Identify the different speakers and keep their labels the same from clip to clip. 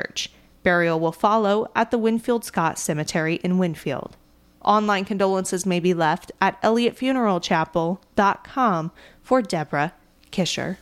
Speaker 1: Burial will follow at the Winfield Scott Cemetery in Winfield. Online condolences may be left at ElliottFuneralChapel.com for Deborah Kisher.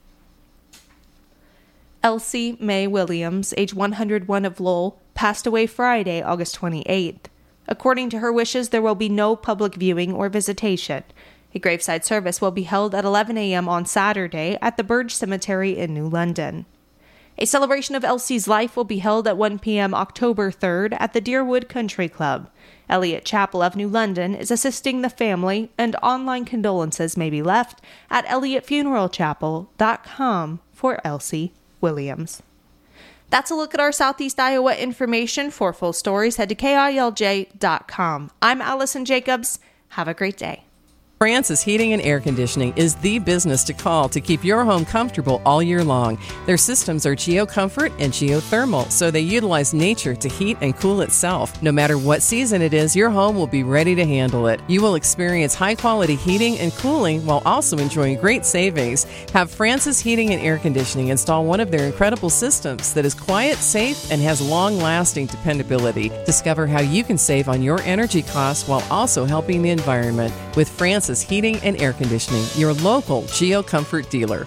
Speaker 1: Elsie Mae Williams, age 101 of Lowell, passed away Friday, August 28th. According to her wishes, there will be no public viewing or visitation. A graveside service will be held at 11 a.m. on Saturday at the Burge Cemetery in New London. A celebration of Elsie's life will be held at 1 p.m. October 3rd at the Deerwood Country Club. Elliott Chapel of New London is assisting the family, and online condolences may be left at ElliottFuneralChapel.com for Elsie Williams. That's a look at our Southeast Iowa information. For full stories, head to KILJ.com. I'm Allison Jacobs. Have a great day.
Speaker 2: Francis Heating and Air Conditioning is the business to call to keep your home comfortable all year long. Their systems are GeoComfort and geothermal, so they utilize nature to heat and cool itself. No matter what season it is, your home will be ready to handle it. You will experience high-quality heating and cooling while also enjoying great savings. Have Francis Heating and Air Conditioning install one of their incredible systems that is quiet, safe, and has long-lasting dependability. Discover how you can save on your energy costs while also helping the environment with Francis Heating and Air Conditioning, your local GeoComfort dealer.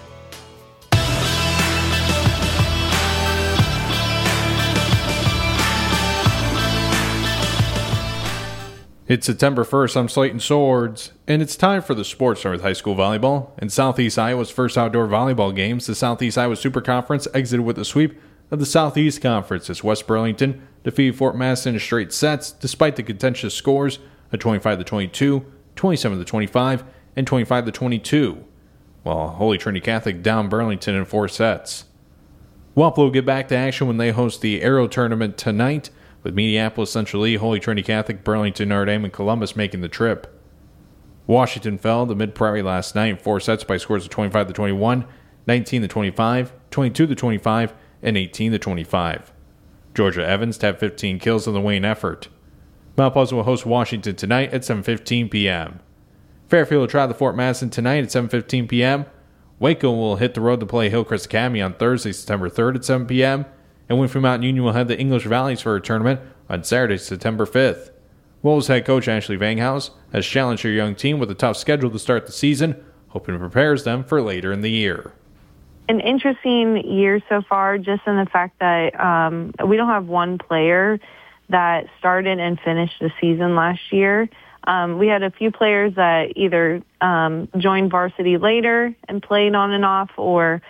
Speaker 3: It's September 1st, I'm Slayton Swords, and it's time for the Sports Center with high school volleyball. In Southeast Iowa's first outdoor volleyball games, the Southeast Iowa Super Conference exited with a sweep of the Southeast Conference as West Burlington defeated Fort Madison in straight sets despite the contentious scores of 25-22, 27-25, and 25-22, while Holy Trinity Catholic downed Burlington in 4 sets. Wapello will get back to action when they host the Aero Tournament tonight, with Minneapolis Central Lee, Holy Trinity Catholic, Burlington, Notre Dame, and Columbus making the trip. Washington fell to Mid-Prairie last night in 4 sets by scores of 25-21, 19-25, 22-25, and 18-25. Georgia Evans tapped 15 kills in the Wayne effort. Mount Pleasant will host Washington tonight at 7:15 p.m. Fairfield will try the Fort Madison tonight at 7:15 p.m. Waco will hit the road to play Hillcrest Academy on Thursday, September 3rd at 7 p.m. And Winfield Mountain Union will head to English Valleys for a tournament on Saturday, September 5th. Wolves head coach Ashley Vanghouse has challenged her young team with a tough schedule to start the season, hoping it prepares them for later in the year.
Speaker 4: An interesting year so far, just in the fact that we don't have one player that started and finished the season last year. We had a few players that either joined varsity later and played on and off, or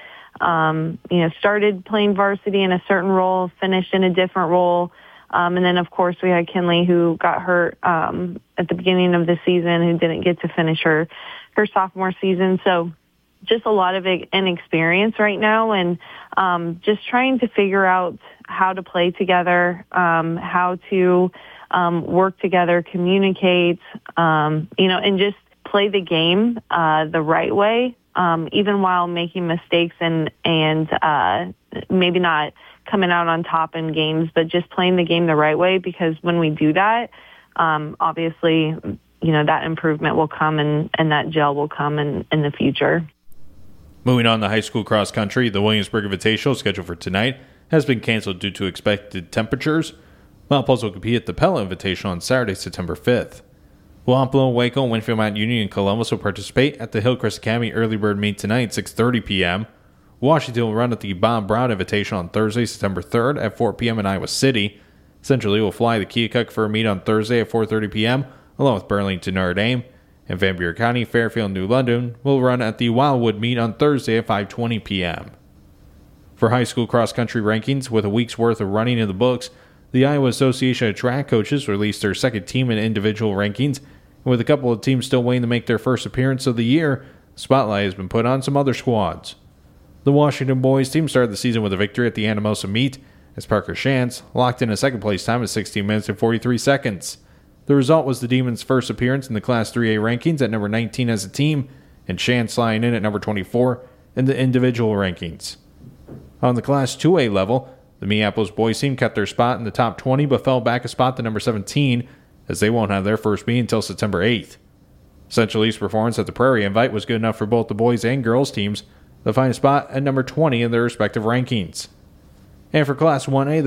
Speaker 4: started playing varsity in a certain role, finished in a different role. And then, of course, we had Kinley, who got hurt at the beginning of the season, who didn't get to finish her sophomore season. So just a lot of inexperience right now, and just trying to figure out how to play together, how to work together, communicate, and just play the game the right way, even while making mistakes and maybe not coming out on top in games, but just playing the game the right way, because when we do that, obviously, that improvement will come and that gel will come in the future.
Speaker 3: Moving on to high school cross country, the Williamsburg Invitational scheduled for tonight has been canceled due to expected temperatures. Mount Pleasant will compete at the Pella Invitational on Saturday, September 5th. Wapello, Waco, Winfield Mountain Union, and Columbus will participate at the Hillcrest Academy Early Bird Meet tonight at 6:30 p.m. Washington will run at the Bob Brown Invitational on Thursday, September 3rd at 4 p.m. in Iowa City. Central Lee will fly the Keokuk for a meet on Thursday at 4:30 p.m. along with Burlington, Notre Dame. And Van Buren County, Fairfield, and New London will run at the Wildwood Meet on Thursday at 5:20 p.m. For high school cross-country rankings, with a week's worth of running in the books, the Iowa Association of Track Coaches released their second team and individual rankings, and with a couple of teams still waiting to make their first appearance of the year, the spotlight has been put on some other squads. The Washington boys team started the season with a victory at the Anamosa Meet, as Parker Shantz locked in a second-place time of 16 minutes and 43 seconds. The result was the Demons' first appearance in the Class 3A rankings at number 19 as a team, and Shantz lying in at number 24 in the individual rankings. On the Class 2A level, the Minneapolis boys team kept their spot in the top 20 but fell back a spot to number 17, as they won't have their first meet until September 8th. Central East performance at the Prairie Invite was good enough for both the boys and girls teams to find a spot at number 20 in their respective rankings. And for Class 1A,